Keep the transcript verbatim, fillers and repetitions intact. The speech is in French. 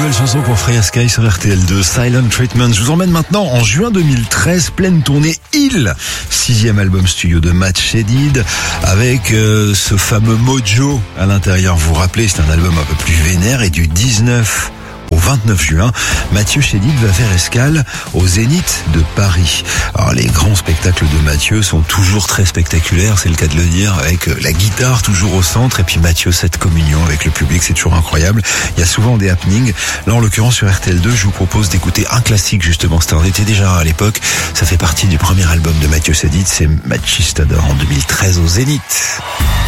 nouvelle chanson pour Freya Sky sur R T L deux, Silent Treatment. Je vous emmène maintenant en juin deux mille treize, pleine tournée Hill, sixième album studio de Matt Shedid, avec euh, ce fameux Mojo à l'intérieur. Vous vous rappelez, c'est un album un peu plus vénère, et du dix-neuf au vingt-neuf juin, Mathieu Chédid va faire escale au Zénith de Paris. Alors les grands spectacles de Mathieu sont toujours très spectaculaires, c'est le cas de le dire, avec la guitare toujours au centre, et puis Mathieu, cette communion avec le public, c'est toujours incroyable. Il y a souvent des happenings. Là, en l'occurrence, sur R T L deux, je vous propose d'écouter un classique, justement. C'était un été déjà à l'époque. Ça fait partie du premier album de Mathieu Chédid, c'est Matchistador en deux mille treize au Zénith.